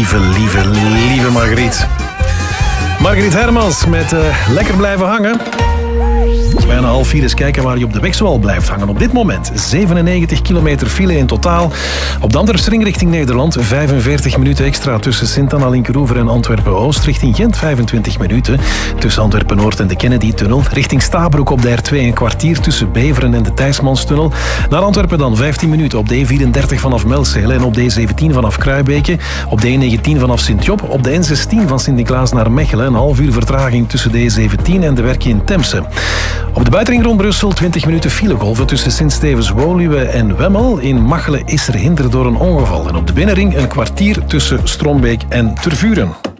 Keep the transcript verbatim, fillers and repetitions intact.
lieve, lieve, lieve Margriet. Margriet Hermans met uh, Lekker blijven hangen. Bijna half vier eens kijken waar je op de weg zoal blijft hangen. Op dit moment zevenennegentig kilometer file in totaal. Op de Andersring richting Nederland vijfenveertig minuten extra tussen Sint-Anna Linkeroever en Antwerpen-Oost. Richting Gent vijfentwintig minuten tussen Antwerpen-Noord en de Kennedy-tunnel. Richting Stabroek op de R twee een kwartier tussen Beveren en de Thijsmanstunnel. Naar Antwerpen dan vijftien minuten op de E vierendertig vanaf Melzele en op de E zeventien vanaf Kruibeke. Op de E negentien vanaf Sint-Job. Op de N zestien van Sint-Niklaas naar Mechelen. Een half uur vertraging tussen de E zeventien en de Werkje in Temse. Op de buitenring rond Brussel twintig minuten filegolven tussen Sint-Stevens-Woluwe en Wemmel. In Machelen is er hinder door een ongeval. En op de binnenring een kwartier tussen Strombeek en Tervuren.